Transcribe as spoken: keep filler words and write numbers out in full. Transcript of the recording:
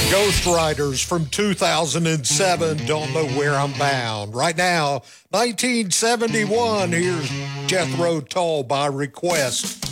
Ghost Riders from two thousand seven, Don't Know Where I'm Bound. Right now, nineteen seventy-one, here's Jethro Tull by request.